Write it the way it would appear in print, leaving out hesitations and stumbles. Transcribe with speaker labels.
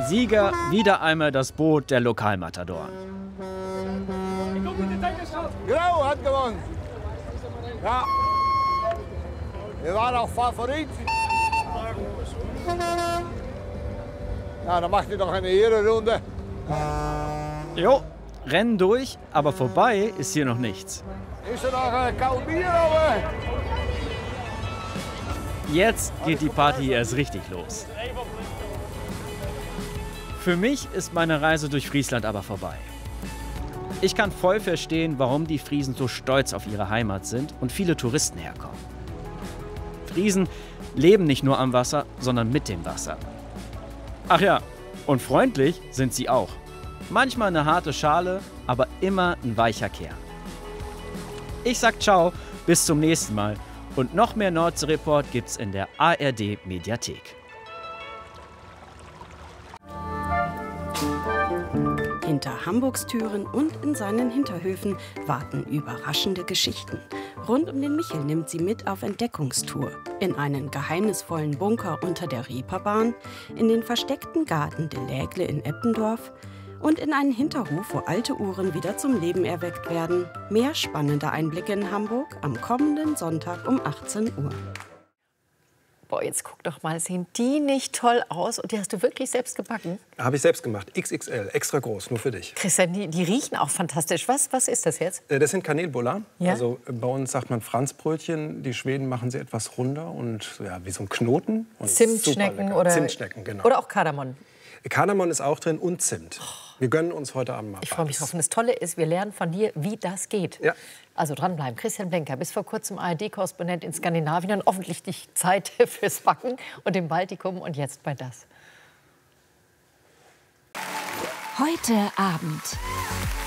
Speaker 1: Sieger wieder einmal das Boot der Lokalmatadoren.
Speaker 2: Grau hat gewonnen. Ja. Wir waren auch Favorit. Ja, dann macht ihr doch eine Ehrenrunde.
Speaker 1: Jo, Rennen durch, aber vorbei ist hier noch nichts.
Speaker 2: Ist er noch ein Kalbier, aber...
Speaker 1: Jetzt geht die Party erst richtig los. Für mich ist meine Reise durch Friesland aber vorbei. Ich kann voll verstehen, warum die Friesen so stolz auf ihre Heimat sind und viele Touristen herkommen. Friesen leben nicht nur am Wasser, sondern mit dem Wasser. Ach ja, und freundlich sind sie auch. Manchmal eine harte Schale, aber immer ein weicher Kern. Ich sag ciao, bis zum nächsten Mal. Und noch mehr Nordsee-Report gibt's in der ARD-Mediathek.
Speaker 3: Hinter Hamburgs Türen und in seinen Hinterhöfen warten überraschende Geschichten. Rund um den Michel nimmt sie mit auf Entdeckungstour. In einen geheimnisvollen Bunker unter der Reeperbahn, in den versteckten Garten de Lägle in Eppendorf und in einen Hinterhof, wo alte Uhren wieder zum Leben erweckt werden. Mehr spannende Einblicke in Hamburg am kommenden Sonntag um 18 Uhr.
Speaker 4: Boah, jetzt guck doch mal, sehen die nicht toll aus? Und die hast du wirklich selbst gebacken?
Speaker 5: Habe ich selbst gemacht. XXL, extra groß, nur für dich.
Speaker 4: Christian, die riechen auch fantastisch. Was ist das jetzt?
Speaker 5: Das sind Kanelbuller.
Speaker 4: Ja?
Speaker 5: Also bei uns sagt man Franzbrötchen. Die Schweden machen sie etwas runder und ja, wie so ein Knoten. Und
Speaker 4: Zimtschnecken oder?
Speaker 5: Zimtschnecken, genau.
Speaker 4: Oder auch Kardamom?
Speaker 5: Kardamom ist auch drin und Zimt. Wir gönnen uns heute Abend mal
Speaker 4: Ich freue mich drauf. Und das Tolle ist, wir lernen von dir, wie das geht.
Speaker 5: Ja.
Speaker 4: Also dranbleiben. Christian Blenker, bis vor kurzem ARD-Korrespondent in Skandinavien und offensichtlich Zeit fürs Backen und im Baltikum und jetzt bei das.
Speaker 6: Heute Abend.